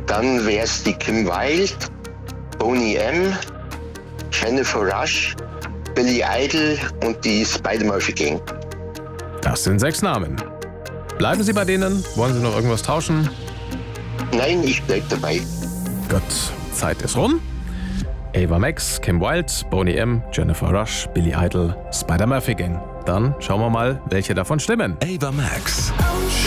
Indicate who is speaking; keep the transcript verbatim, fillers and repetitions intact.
Speaker 1: Dann wäre es die Kim Wilde, Boney M., Jennifer Rush, Billy Idol und die Spider-Murphy-Gang.
Speaker 2: Das sind sechs Namen. Bleiben Sie bei denen? Wollen Sie noch irgendwas tauschen?
Speaker 1: Nein, ich bleib dabei.
Speaker 2: Gut, Zeit ist rum. Ava Max, Kim Wilde, Boney M., Jennifer Rush, Billy Idol, Spider-Murphy Gang. Dann schauen wir mal, welche davon stimmen.
Speaker 3: Ava Max.
Speaker 4: Oh,